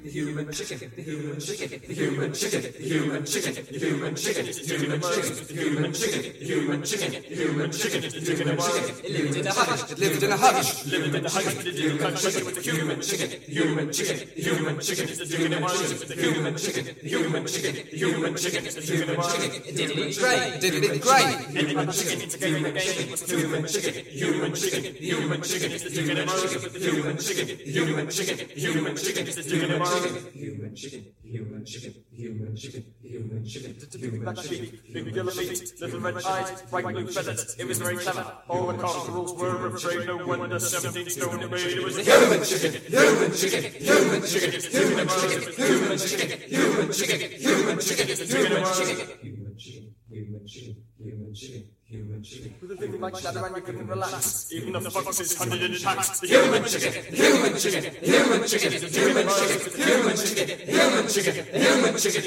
the human chicken, the human chicken, the human chicken, the human chicken, the human chicken, the human chicken, the human chicken, the human chicken, the human chicken, the human chicken. It lived in a hutch, it lived in a hutch, lived in a hutch with the human chicken, with the human chicken, the human chicken, the human chicken, the human chicken, the human chicken, the human chicken, the human chicken, the human chicken. It didn't eat grain, it didn't eat grain. Human chicken, it's a human game, it's a human chicken, human chicken, human chicken, it's a human chicken, human chicken, human chicken, human chicken, it's a human chicken, human chicken, human chicken, human chicken, human chicken, human black sheep, big yellow feet, little red eyes, bright blue feathers. It was very clever. All the cardinal rules were of trade. No wonder 17 stone it made. It was a human chicken, human chicken, human chicken, human chicken, human chicken, human chicken, human chicken, it's a human chicken, human chicken, human chicken, human chicken. Human chicken. With a thing like shadow and you couldn't relax. Even the foxes hunted in packs. The human chicken, human chicken, human chicken, human chicken, human chicken, human chicken, human chicken,